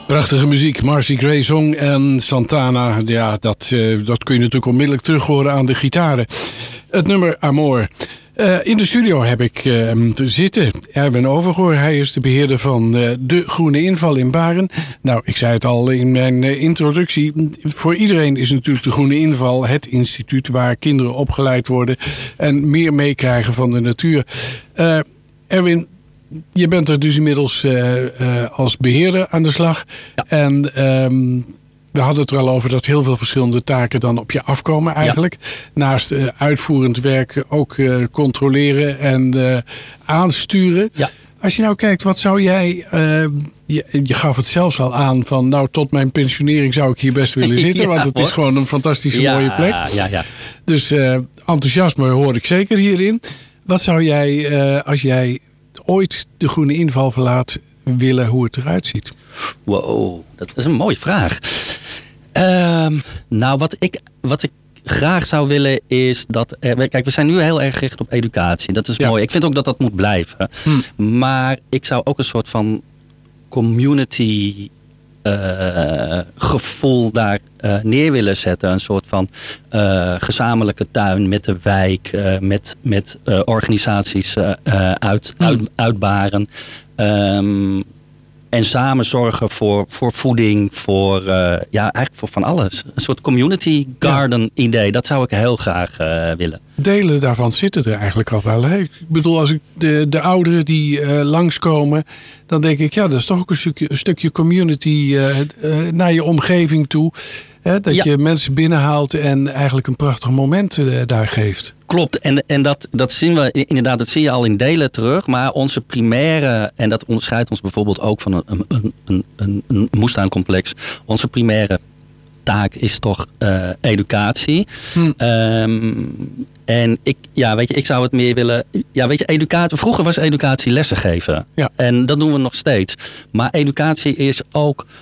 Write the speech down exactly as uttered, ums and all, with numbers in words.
Prachtige muziek. Marcy Gray zong en Santana. Ja, dat, uh, dat kun je natuurlijk onmiddellijk terug horen aan de gitaren. Het nummer Amor. Uh, in de studio heb ik uh, zitten Erwin Overgoor. Hij is de beheerder van uh, de Groene Inval in Baren. Nou, ik zei het al in mijn uh, introductie. Voor iedereen is natuurlijk de Groene Inval het instituut waar kinderen opgeleid worden en meer meekrijgen van de natuur. Uh, Erwin, je bent er dus inmiddels uh, uh, als beheerder aan de slag. Ja. En um, we hadden het er al over dat heel veel verschillende taken dan op je afkomen eigenlijk. Ja. Naast uh, uitvoerend werk ook uh, controleren en uh, aansturen. Ja. Als je nou kijkt, wat zou jij... Uh, je, je gaf het zelfs al aan van... nou, tot mijn pensionering zou ik hier best willen zitten. Ja, want het hoor. is gewoon een fantastische ja, mooie plek. Ja, ja. Dus uh, enthousiasme hoor ik zeker hierin. Wat zou jij, uh, als jij ooit de Groene Inval verlaat, willen hoe het eruit ziet? Wow, dat is een mooie vraag. Um, nou, wat ik, wat ik graag zou willen is dat... Er, kijk, we zijn nu heel erg gericht op educatie. Dat is ja. mooi. Ik vind ook dat dat moet blijven. Hm. Maar ik zou ook een soort van community uh, gevoel daar uh, neer willen zetten. Een soort van uh, gezamenlijke tuin met de wijk. Uh, met met uh, organisaties uh, uit, hm. uit, uit Baren. Um, En samen zorgen voor, voor voeding, voor, uh, ja, eigenlijk voor van alles. Een soort community garden ja. idee, dat zou ik heel graag uh, willen. Delen daarvan zitten er eigenlijk al wel. Hè? Ik bedoel, als ik de, de ouderen die uh, langskomen, dan denk ik, ja, dat is toch ook een stukje, een stukje community uh, uh, naar je omgeving toe. Hè? Dat ja. je mensen binnenhaalt en eigenlijk een prachtig moment uh, daar geeft. Klopt, en, en dat, dat zien we inderdaad, dat zie je al in delen terug. Maar onze primaire, en dat onderscheidt ons bijvoorbeeld ook van een, een, een, een, een moestuincomplex. Onze primaire taak is toch uh, educatie. Hm. Um, en ik, ja, weet je, ik zou het meer willen. Ja, weet je, educatie. Vroeger was educatie lessen geven. Ja. En dat doen we nog steeds. Maar educatie is ook